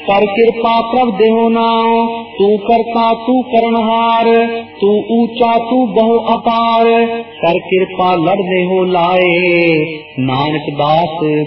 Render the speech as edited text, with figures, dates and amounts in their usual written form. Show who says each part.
Speaker 1: कर कृपा प्रभ देहो नाम, तू करता तू करनहार, तू ऊंचा तू बहु अपार, कर कृपा लड़ देहो लाए, नानक दास